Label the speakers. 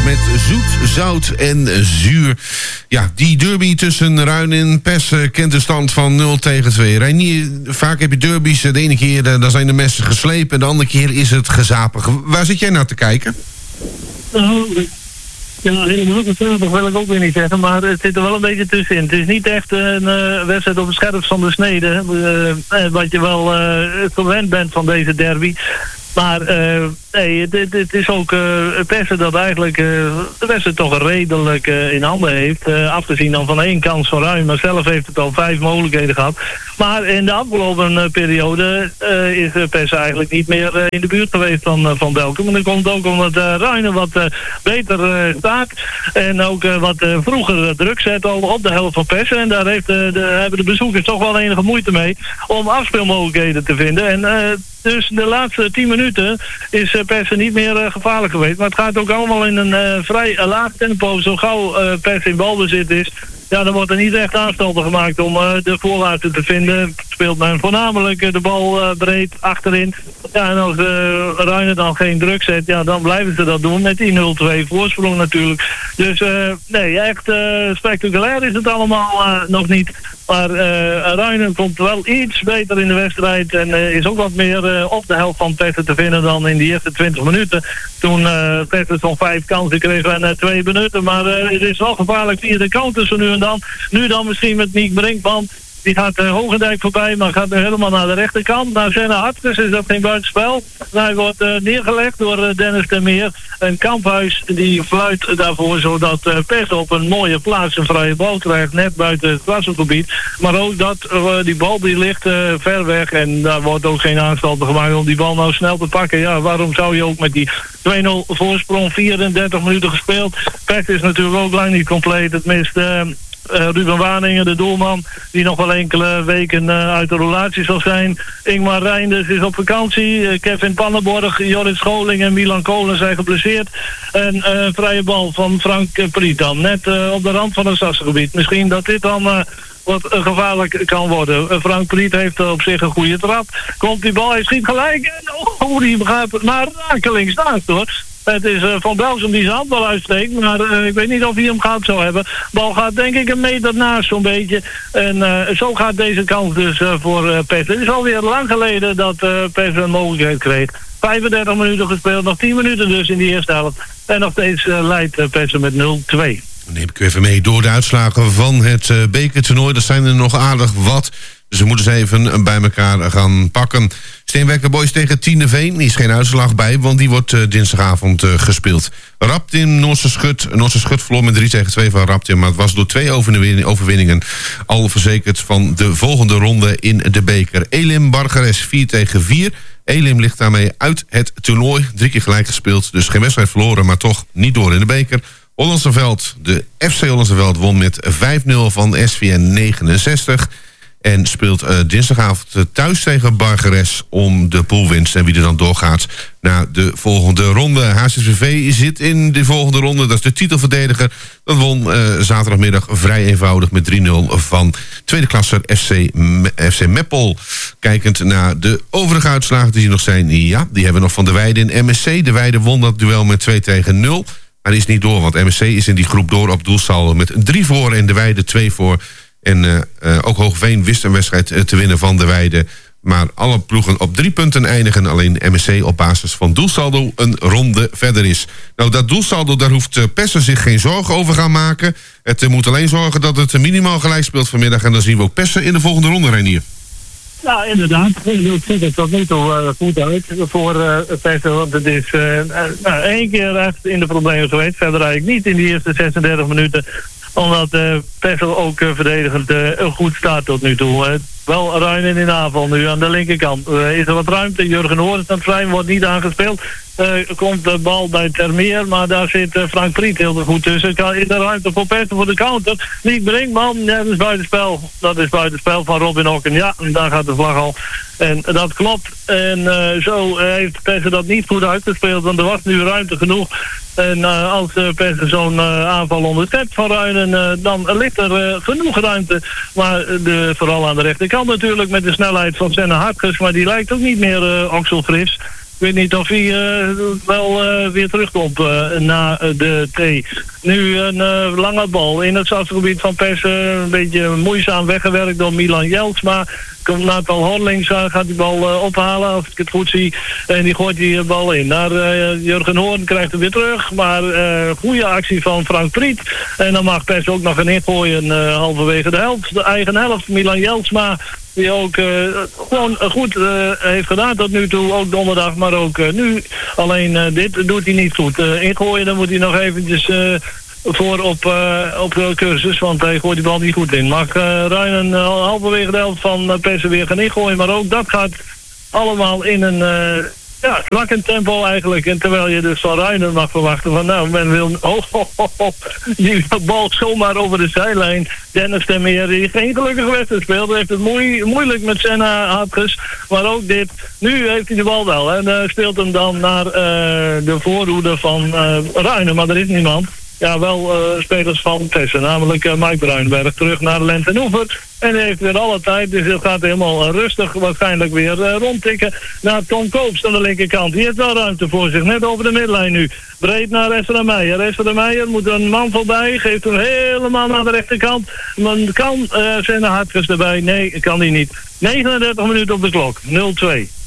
Speaker 1: met zoet, zout en zuur. Ja, die derby tussen Ruin en Pes kent de stand van 0-2. Reinier, vaak heb je derbies. De ene keer dan zijn de messen geslepen. De andere keer is het gezapig. Waar zit jij naar te kijken?
Speaker 2: Ja, helemaal gezapig wil ik ook weer niet zeggen. Maar het zit er wel een beetje tussenin. Het is niet echt een wedstrijd op het scherpst van de snede. Wat je wel gewend bent van deze derby. Maar nee, het is ook Pessen dat eigenlijk de wedstrijd toch redelijk in handen heeft. Afgezien dan van 1 kans van Ruin, maar zelf heeft het al 5 mogelijkheden gehad. Maar in de afgelopen periode is Pessen eigenlijk niet meer in de buurt geweest van Belkom. En dat komt ook omdat Ruin wat beter staat. En ook wat vroeger druk zet al op de helft van Pessen. En daar hebben de bezoekers toch wel enige moeite mee om afspeelmogelijkheden te vinden. En dus de laatste 10 minuten is Pessen niet meer gevaarlijk geweest. Maar het gaat ook allemaal in een vrij laag tempo. Zo gauw Pessen in balbezit is, ja, dan wordt er niet echt aanstalten gemaakt om de voorwaarten te vinden. Speelt men voornamelijk de bal breed achterin. Ja, en als Ruiner dan geen druk zet, ja, dan blijven ze dat doen met die 0-2 voorsprong natuurlijk. Dus nee, echt spectaculair is het allemaal nog niet. Maar Ruinen komt wel iets beter in de wedstrijd en is ook wat meer op de helft van Pessen te vinden dan in die eerste 20 minuten. Toen Pessen zo'n 5 kansen kreeg en 2 benutten. Maar het is wel gevaarlijk via de counters zo nu en dan. Nu dan misschien met Niek Brinkman. Die gaat Hogendijk voorbij, maar gaat nu helemaal naar de rechterkant. Naar Senna Hartges is dat geen buitenspel. Hij wordt neergelegd door Dennis Termeer. En Kamphuis die fluit daarvoor, zodat Pes op een mooie plaats een vrije bal krijgt. Net buiten het klassengebied. Maar ook dat die bal die ligt ver weg. En daar wordt ook geen aanstalten gemaakt om die bal nou snel te pakken. Ja, waarom zou je ook met die 2-0 voorsprong 34 minuten gespeeld. Pes is natuurlijk ook lang niet compleet. Het mist Ruben Waningen, de doelman, die nog wel enkele weken uit de roulatie zal zijn. Ingmar Reinders is op vakantie. Kevin Pannenborg, Jorrit Scholing en Milan Kolen zijn geblesseerd. En vrije bal van Frank Priet dan. Net op de rand van het Sassengebied. Misschien dat dit dan wat gevaarlijk kan worden. Frank Priet heeft op zich een goede trap. Komt die bal, hij schiet gelijk. En die gaat maar rakelings naast hoor. Het is Van Belzem die zijn handbal uitsteekt, maar ik weet niet of hij hem gaat zo hebben. Bal gaat denk ik een meter naast zo'n beetje. En zo gaat deze kans dus voor Pessen. Het is alweer lang geleden dat Pessen een mogelijkheid kreeg. 35 minuten gespeeld, nog 10 minuten dus in die eerste helft. En nog steeds leidt Pessen met 0-2.
Speaker 1: Dan neem ik u even mee door de uitslagen van het bekertoernooi. Dat zijn er nog aardig wat. Dus we moeten ze even bij elkaar gaan pakken. Steenwijker Boys tegen Tieneveen. Er is geen uitslag bij, want die wordt dinsdagavond gespeeld. Raptim, Noorse Schut. Noorse Schut verloor met 3-2 van Raptim. Maar het was door 2 overwinningen al verzekerd van de volgende ronde in de beker. Elim Bargeres 4-4. Elim ligt daarmee uit het toernooi. 3 keer gelijk gespeeld, dus geen wedstrijd verloren, maar toch niet door in de beker. Hollandseveld, de FC Hollandseveld won met 5-0 van SVN 69... En speelt dinsdagavond thuis tegen Bargeres om de poolwinst. En wie er dan doorgaat naar de volgende ronde. HCCV zit in de volgende ronde. Dat is de titelverdediger. Dat won zaterdagmiddag vrij eenvoudig met 3-0 van tweede klasser FC Meppel. Kijkend naar de overige uitslagen die er nog zijn. Ja, die hebben we nog van de Weide in MSC. De Weide won dat duel met 2-0. Maar die is niet door, want MSC is in die groep door op doelsaldo met 3 voor en de Weide 2 voor. En ook Hoogeveen wist een wedstrijd te winnen van de Weide. Maar alle ploegen op 3 punten eindigen. Alleen MSC op basis van doelsaldo een ronde verder is. Nou, dat doelsaldo, daar hoeft Pessen zich geen zorgen over gaan maken. Het moet alleen zorgen dat het minimaal gelijk speelt vanmiddag. En dan zien we ook Pessen in de volgende ronde, Reinier.
Speaker 2: Ja, inderdaad. Dat ziet er tot nu toe goed uit voor Pessen. Want het is 1 keer echt in de problemen geweest. Verder eigenlijk niet in die eerste 36 minuten. Omdat Pessen ook verdedigend goed staat tot nu toe. Wel ruim in de aanval nu aan de linkerkant. Is er wat ruimte? Jurgen Hoorns aan het vrij, wordt niet aangespeeld. Komt de bal bij Termeer, maar daar zit Frank Priet heel goed tussen. Is er ruimte voor Pessen voor de counter? Niek Brinkman, ja, dat is buitenspel. Dat is buitenspel van Robin Hocken. Ja, en daar gaat de vlag al. En dat klopt. En zo heeft Pessen dat niet goed uitgespeeld, want er was nu ruimte genoeg. En als Pessen zo'n aanval onderschept van Ruinen, dan ligt er genoeg ruimte. Maar vooral aan de rechterkant natuurlijk met de snelheid van Senna Hartges. Maar die lijkt ook niet meer okselfris. Ik weet niet of hij wel weer terugkomt na de T. Nu een lange bal in het strafgebied van Persen. Een beetje moeizaam weggewerkt door Milan Jeltsma. Komt Nathan Horlings, gaat die bal ophalen als ik het goed zie. En die gooit die bal in. Naar Jurgen Hoorn krijgt hem weer terug. Maar goede actie van Frank Priet. En dan mag Persen ook nog een ingooien halverwege de helft. De eigen helft, Milan Jeltsma. Die ook gewoon goed heeft gedaan tot nu toe, ook donderdag, maar ook nu. Alleen dit doet hij niet goed. Ingooien, dan moet hij nog eventjes voor op cursus, want hij gooit die bal niet goed in. Mag Ruinen halverwege de helft van Persen weer gaan ingooien, maar ook dat gaat allemaal in een zwakke tempo eigenlijk. En terwijl je dus van Ruinen mag verwachten van nou, men wil die bal zomaar over de zijlijn. Dennis Termeer, die geen gelukkige wedstrijd speelt, heeft het moeilijk met Senna Hartges. Maar ook dit, nu heeft hij de bal wel. En speelt hem dan naar de voorhoede van Ruinen, maar er is niemand. Ja, wel spelers van Persen, namelijk Mike Bruinberg terug naar Lent en Oever. En hij heeft weer alle tijd, dus het gaat helemaal rustig waarschijnlijk weer rondtikken naar Tom Koops aan de linkerkant. Die heeft wel ruimte voor zich, net over de middenlijn nu. Breed naar Esther de Meijer. Esther de Meijer moet een man voorbij, geeft hem helemaal naar de rechterkant. Men kan zijn Hartjes erbij, nee, kan hij niet. 39 minuten op de klok, 0-2.